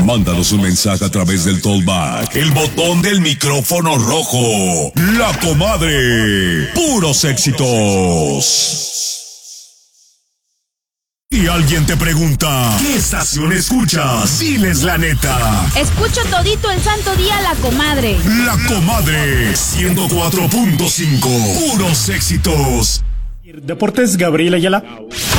Mándanos un mensaje a través del Tollback, el botón del micrófono rojo. La Comadre. Puros éxitos. Y alguien te pregunta, ¿qué estación escuchas? Diles la neta. Escucho todito el santo día La Comadre. La Comadre 104.5. Puros éxitos. Deportes, Gabriel Ayala.